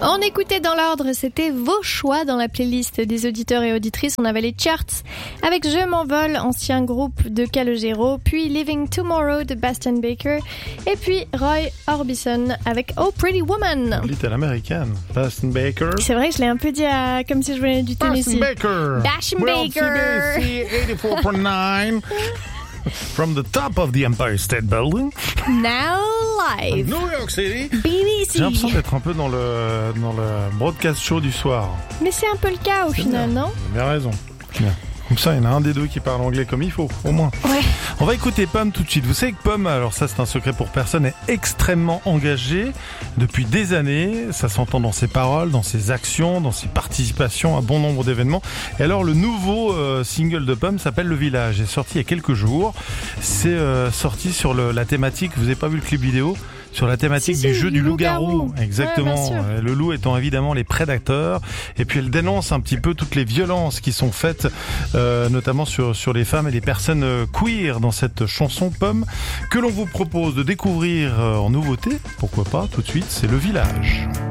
On écoutait dans l'ordre, c'était vos choix dans la playlist des auditeurs et auditrices. On avait les charts avec Je m'envole, ancien groupe de Calogero, puis Living Tomorrow de Bastian Baker, et puis Roy Orbison avec Oh Pretty Woman. Little American, Bastian Baker. C'est vrai que je l'ai un peu dit comme si je venais du Tennessee. Bastian Baker. CBC 84.9. From the top of the Empire State Building. Now live. New York City. BBC. J'ai l'impression d'être un peu dans le broadcast show du soir. Mais c'est un peu le cas au final, bien. non ? Vous avez raison. Bien. Comme ça, il y en a un des deux qui parle anglais comme il faut, au moins. Ouais. On va écouter Pomme tout de suite. Vous savez que Pomme, alors ça c'est un secret pour personne, est extrêmement engagée depuis des années. Ça s'entend dans ses paroles, dans ses actions, dans ses participations à bon nombre d'événements. Et alors le nouveau single de Pomme s'appelle Le Village. Il est sorti il y a quelques jours. C'est sorti sur la thématique, vous n'avez pas vu le clip vidéo ? Sur la thématique du jeu du loup-garou. Exactement. Ouais, le loup étant évidemment les prédateurs. Et puis elle dénonce un petit peu toutes les violences qui sont faites, notamment sur les femmes et les personnes queer dans cette chanson Pomme, que l'on vous propose de découvrir en nouveauté. Pourquoi pas, tout de suite, c'est Le Village.